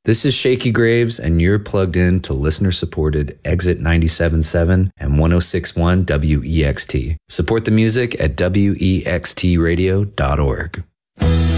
This is Shaky Graves, and you're plugged in to listener-supported Exit 97.7 and 106.1 WEXT. Support the music at wextradio.org.